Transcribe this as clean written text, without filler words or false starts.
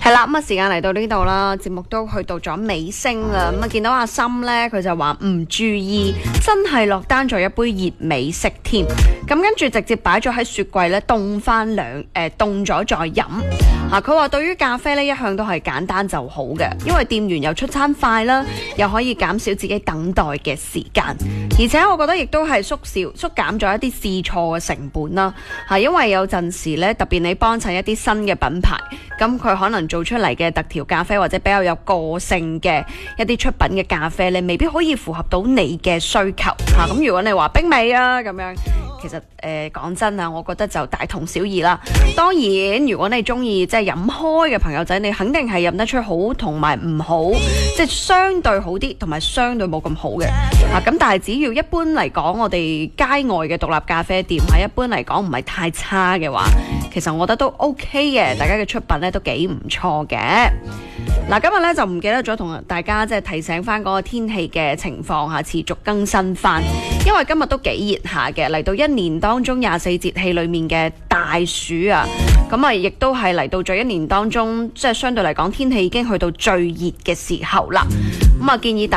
係啦，咁啊時間嚟到呢度啦，節目都去到咗尾聲啦。咁啊見到阿森呢，佢就話唔注意，真係落單咗一杯熱美式添。咁跟住直接擺咗喺雪櫃呢，凍咗再飲。佢話對於咖啡呢，一向都係簡單就好嘅，因為店員又出餐快啦，又可以減少自己等待嘅時間，而且我覺得亦都係縮減咗一啲試錯嘅成本啦。因為有陣時呢，特別你幫襯一啲新嘅品牌，咁佢可能做出嚟嘅特調咖啡或者比較有個性嘅一啲出品嘅咖啡咧，未必可以符合到你嘅需求嚇。咁如果你話冰美啊咁樣，其實講真啊，我覺得就大同小異啦。當然，如果你中意即係飲開嘅朋友仔，你肯定係飲得出好同埋唔好，即係相對好啲同埋相對冇咁好嘅嚇。咁但係只要一般嚟講，我哋街外嘅獨立咖啡店一般嚟講唔係太差嘅話，其實我覺得都 OK 嘅，大家嘅出品咧都幾唔錯嘅。嗱，今日咧就唔記得咗同大家即係提醒翻嗰個天氣嘅情況嚇，持續更新翻，因為今日都幾熱下嘅，嚟到一年當中24節氣裡面嘅大暑啊，咁啊亦都係嚟到咗一年當中即係相對嚟講天氣已經去到最熱嘅時候啦，咁啊建議